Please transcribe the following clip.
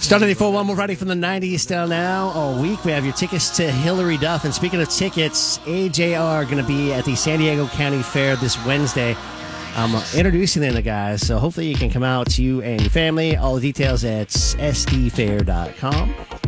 Starting the 4 1, we're ready from the 90s still now. All week, we have your tickets to Hillary Duff. And speaking of tickets, AJR going to be at the San Diego County Fair this Wednesday. I'm introducing them to guys, so hopefully you can come out, you and your family. All the details at sdfair.com.